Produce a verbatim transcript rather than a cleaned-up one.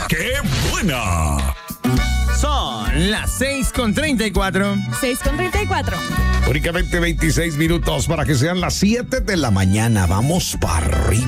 ¡Qué buena! Son las seis con treinta y cuatro. seis con treinta y cuatro. Únicamente veintiséis minutos para que sean las siete de la mañana. Vamos para arriba.